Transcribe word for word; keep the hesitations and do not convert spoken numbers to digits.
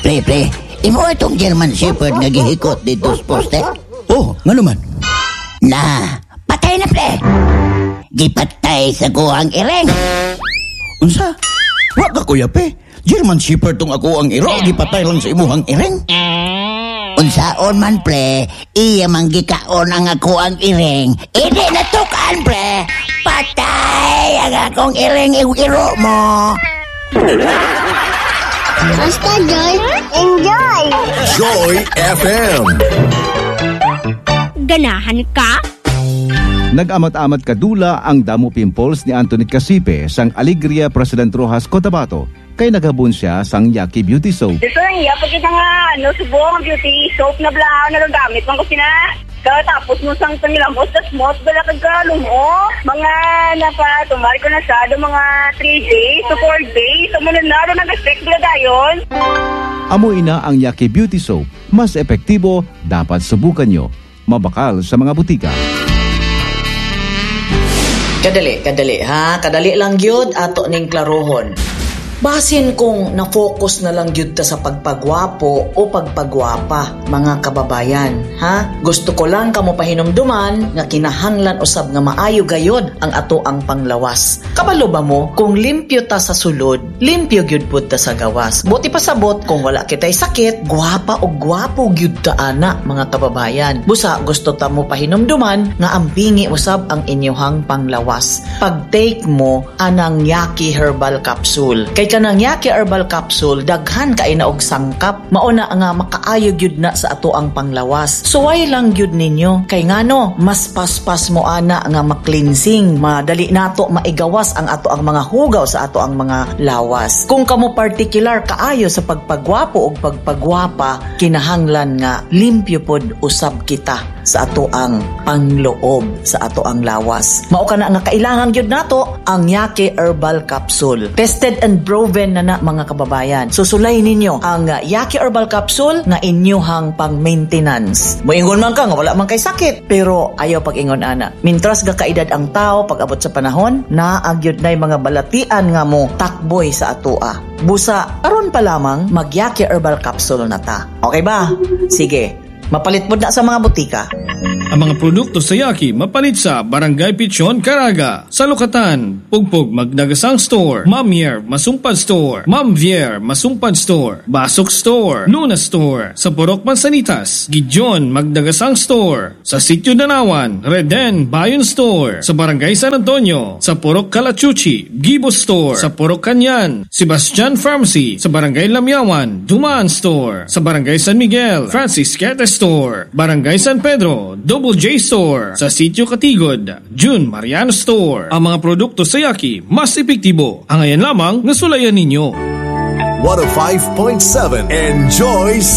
Pre, pre, imo itong German Shepherd nga gihikot dito sa poste? Oh, nga naman. Na, patay na pre. Gipatay sa kuhang ireng. Unsa? Wa ka kuya pe. German Shepherd tong ako ang iro, gipatay lang sa imuhang ireng. Unsaon man pre, iya manggikaon ang ako ang ireng. Hindi natukan pre. Patay ang akong ireng iro mo. Basta Joy, enjoy! Joy F M. Ganahan ka? Nag-amat-amat kadula ang damo pimples ni Anthony Casipe sang Alegria President Rojas Cotabato kay naghabon siya sang Yaki Beauty Soap. Dito lang iya, pag kita nga, ano, subong ang beauty soap na blahaw na gamit man ko sina. Tapos mo sang tangilamos, tas mo, bala kagalo mo. Mga napa, tumari ko na siya, do mga three days to four days. Sumunod na, do nag-expect bala dayon. Amoy na ang Yaki Beauty Soap. Mas epektibo, dapat subukan nyo. Mabakal sa mga butika. Kadali, kadali ha. Kadali lang gyud ato ning klarohon. Basin kung na-focus na lang gyud ta sa pagpagwapo o pagpagwapa, mga kababayan, ha? Gusto ko lang kamo pahinumduman nga kinahanglan usab nga maayo gayod ang ato ang panglawas. Kabalo ba mo kung limpyo ta sa sulod, limpyo gyud pud ta sa gawas. Buti pasabot kung wala kitay sakit, gwapa o gwapo gyud ta ana, mga kababayan. Busa gusto ta mo pahinumduman nga ampingi usab ang inyohang panglawas. Pag-take mo anang Yaki Herbal Capsule. Kay kanang Yaki Herbal Capsule, daghan kay na og sangkap, mauna nga makaayo gyud na sa ato ang panglawas. Suway lang gyud ninyo kay ngano mas paspas mo ana nga maklinsing, madali nato maigawas ang ato ang mga hugaw sa ato ang mga lawas. Kung kamo particular kaayo sa pagpagwapo og pagpagwapa, kinahanglan nga limpyo pod usab kita sa ato ang pangloob sa ato ang lawas. Mao kana nga kailangan gyud nato ang Yaki Herbal Capsule. Tested and proven na na, mga kababayan. Susulay ninyo ang uh, Yaki Herbal Capsule na inyuhang pang-maintenance. Moingon man ka nga wala man kay sakit, pero ayaw pag-ingon ana. Mintras ga kaedad ang tao pag abot sa panahon, naagyod nay mga balatian nga mo takboy sa atoa. Busa aron pa lamang mag Yaki Herbal Capsule na ta. Okay ba? Sige. Mapalit mo na sa mga butika. Ang mga produkto sa Yaki mapalit sa Barangay Pichon, Caraga, Salukatan, Pugpug, Magdagasang Store, Mamier, Masumpad Store, Mamvier, Masumpad Store, Basok Store, Luna Store, sa Purok Mansanitas, Gijon, Magdagasang Store, sa Sitio Danawan, Reden, Bayon Store, sa Barangay San Antonio, sa Purok Calachuchi, Gibo Store, sa Purok Kanyan, Sebastian Pharmacy, sa Barangay Lamyawan, Dumaan Store, sa Barangay San Miguel, Francis Quete Store, Barangay San Pedro, Double J Store, sa Sitio Katigod, June Mariano Store. Ang mga produkto sa Yaki mas epektibo. Ang ayan lamang nasulayan ninyo. one oh five point seven Enjoy